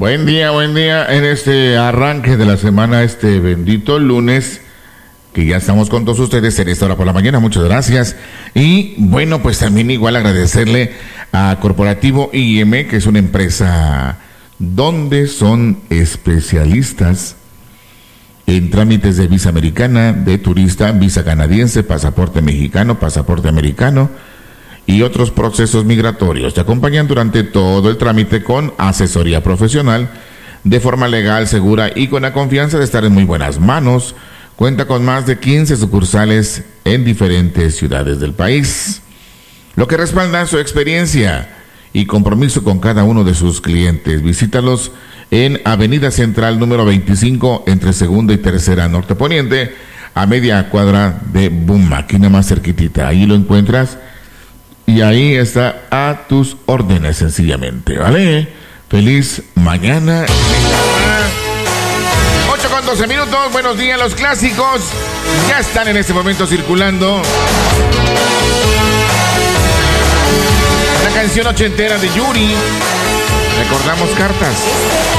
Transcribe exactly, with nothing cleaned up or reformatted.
Buen día, buen día en este arranque de la semana, este bendito lunes, que ya estamos con todos ustedes en esta hora por la mañana. Muchas gracias. Y bueno, pues también igual agradecerle a Corporativo I M, que es una empresa donde son especialistas en trámites de visa americana, de turista, visa canadiense, pasaporte mexicano, pasaporte americano y otros procesos migratorios. Te acompañan durante todo el trámite con asesoría profesional, de forma legal, segura y con la confianza de estar en muy buenas manos. Cuenta con más de quince sucursales en diferentes ciudades del país, lo que respalda su experiencia y compromiso con cada uno de sus clientes. Visítalos en Avenida Central número veinticinco, entre Segunda y Tercera Norte Poniente, a media cuadra de Buma, aquí nada más cerquitita. Ahí lo encuentras y ahí está a tus órdenes sencillamente, ¿vale? Feliz mañana. ocho con doce minutos, buenos días. Los clásicos ya están en este momento circulando. La canción ochentera de Yuri. Recordamos cartas.